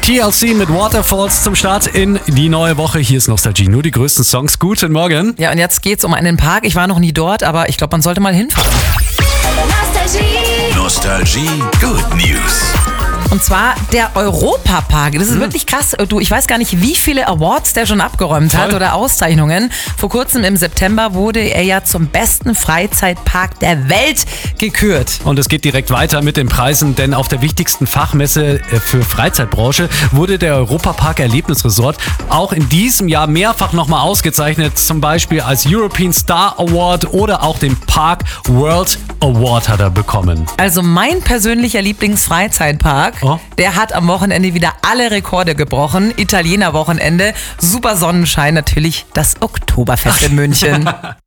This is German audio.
TLC mit Waterfalls zum Start in die neue Woche. Hier ist Nostalgie. Nur die größten Songs. Guten Morgen. Ja, und jetzt geht's um einen Park. Ich war noch nie dort, aber ich glaube, man sollte mal hinfahren. Nostalgie Good News. Und zwar der Europapark. Das ist wirklich krass. Du, ich weiß gar nicht, wie viele Awards der schon abgeräumt hat oder Auszeichnungen. Vor kurzem im September wurde er ja zum besten Freizeitpark der Welt gekürt. Und es geht direkt weiter mit den Preisen, denn auf der wichtigsten Fachmesse für Freizeitbranche wurde der Europapark Erlebnisresort auch in diesem Jahr mehrfach nochmal ausgezeichnet. Zum Beispiel als European Star Award oder auch den Park World Award hat er bekommen. Also mein persönlicher Lieblingsfreizeitpark, der hat am Wochenende wieder alle Rekorde gebrochen. Italiener Wochenende, super Sonnenschein, natürlich das Oktoberfest in München.